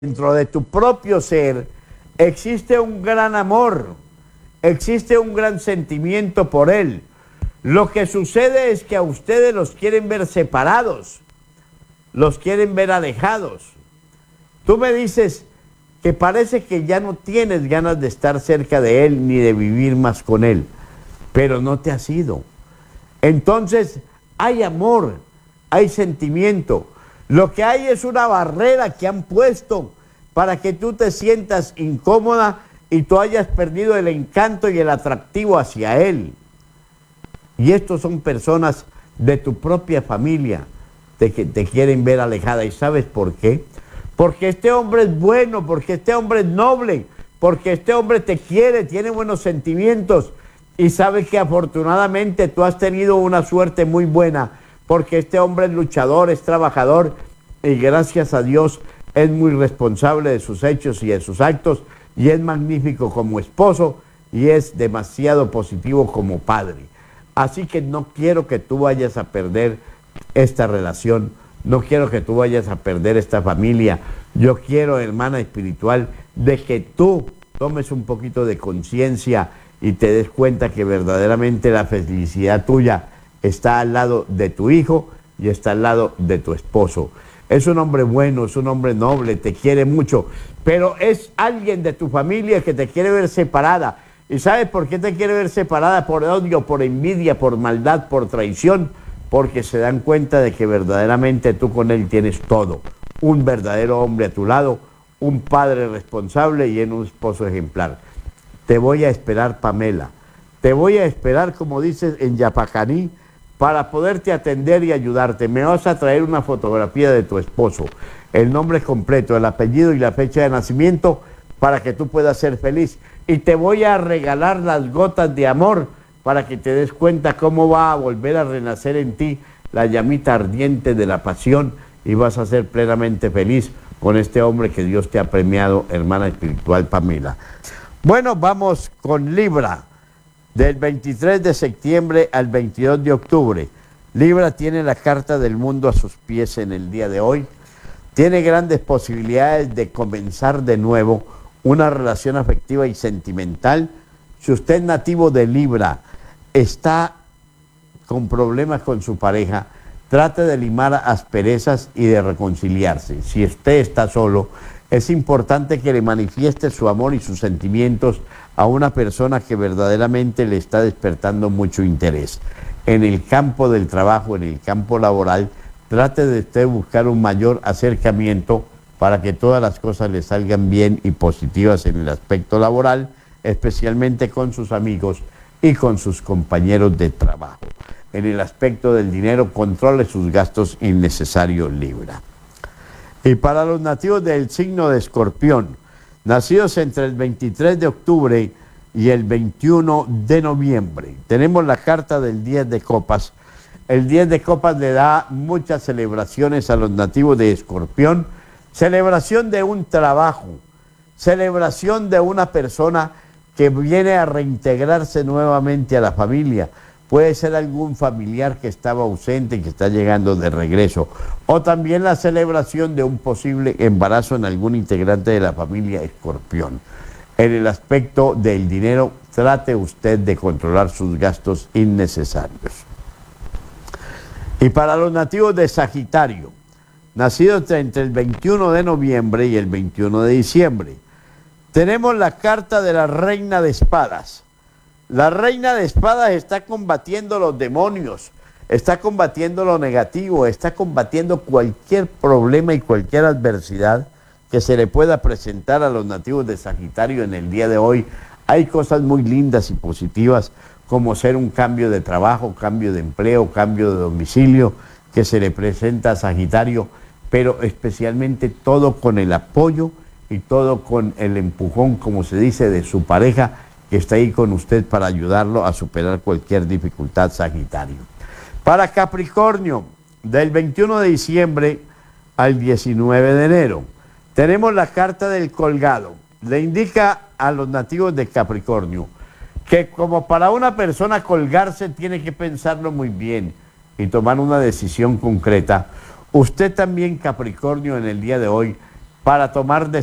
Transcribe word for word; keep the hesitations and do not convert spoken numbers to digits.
dentro de tu propio ser existe un gran amor, existe un gran sentimiento por él. Lo que sucede es que a ustedes los quieren ver separados, los quieren ver alejados. Tú me dices que parece que ya no tienes ganas de estar cerca de él ni de vivir más con él, pero no te has ido. Entonces hay amor, hay sentimiento. Lo que hay es una barrera que han puesto para que tú te sientas incómoda y tú hayas perdido el encanto y el atractivo hacia él. Y estos son personas de tu propia familia de que te quieren ver alejada. ¿Y sabes por qué? Porque este hombre es bueno, porque este hombre es noble, porque este hombre te quiere, tiene buenos sentimientos y sabe que afortunadamente tú has tenido una suerte muy buena, porque este hombre es luchador, es trabajador y gracias a Dios es muy responsable de sus hechos y de sus actos y es magnífico como esposo y es demasiado positivo como padre. Así que no quiero que tú vayas a perder esta relación, no quiero que tú vayas a perder esta familia. Yo quiero, hermana espiritual, de que tú tomes un poquito de conciencia y te des cuenta que verdaderamente la felicidad tuya está al lado de tu hijo y está al lado de tu esposo. Es un hombre bueno, es un hombre noble, te quiere mucho, pero es alguien de tu familia que te quiere ver separada. ¿Y sabes por qué te quiere ver separada? Por odio, por envidia, por maldad, por traición, porque se dan cuenta de que verdaderamente tú con él tienes todo. Un verdadero hombre a tu lado, un padre responsable y en un esposo ejemplar. Te voy a esperar, Pamela. Te voy a esperar, como dices, en Yapacaní, para poderte atender y ayudarte. Me vas a traer una fotografía de tu esposo, el nombre completo, el apellido y la fecha de nacimiento, para que tú puedas ser feliz. Y te voy a regalar las gotas de amor para que te des cuenta cómo va a volver a renacer en ti la llamita ardiente de la pasión y vas a ser plenamente feliz con este hombre que Dios te ha premiado, hermana espiritual Pamela. Bueno, vamos con Libra, del veintitrés de septiembre al veintidós de octubre. Libra tiene la carta del mundo a sus pies en el día de hoy. Tiene grandes posibilidades de comenzar de nuevo una relación afectiva y sentimental. Si usted es nativo de Libra, está con problemas con su pareja, trate de limar asperezas y de reconciliarse. Si usted está solo, es importante que le manifieste su amor y sus sentimientos a una persona que verdaderamente le está despertando mucho interés. En el campo del trabajo, en el campo laboral, trate de usted buscar un mayor acercamiento para que todas las cosas le salgan bien y positivas en el aspecto laboral, especialmente con sus amigos y con sus compañeros de trabajo. En el aspecto del dinero, controle sus gastos innecesarios, Libra. Y para los nativos del signo de Escorpión, nacidos entre el veintitrés de octubre y el veintiuno de noviembre, tenemos la carta del diez de copas. El diez de copas le da muchas celebraciones a los nativos de Escorpión, celebración de un trabajo, celebración de una persona que viene a reintegrarse nuevamente a la familia. Puede ser algún familiar que estaba ausente y que está llegando de regreso. O también la celebración de un posible embarazo en algún integrante de la familia Escorpión. En el aspecto del dinero, trate usted de controlar sus gastos innecesarios. Y para los nativos de Sagitario, nacidos entre el veintiuno de noviembre y el veintiuno de diciembre, tenemos la carta de la Reina de Espadas. La Reina de Espadas está combatiendo los demonios, está combatiendo lo negativo, está combatiendo cualquier problema y cualquier adversidad que se le pueda presentar a los nativos de Sagitario en el día de hoy. Hay cosas muy lindas y positivas como ser un cambio de trabajo, cambio de empleo, cambio de domicilio que se le presenta a Sagitario, pero especialmente todo con el apoyo y todo con el empujón, como se dice, de su pareja, que está ahí con usted para ayudarlo a superar cualquier dificultad, Sagitario. Para Capricornio, del veintiuno de diciembre al diecinueve de enero, tenemos la carta del colgado. Le indica a los nativos de Capricornio que como para una persona colgarse tiene que pensarlo muy bien y tomar una decisión concreta. Usted también, Capricornio, en el día de hoy para tomar decisiones.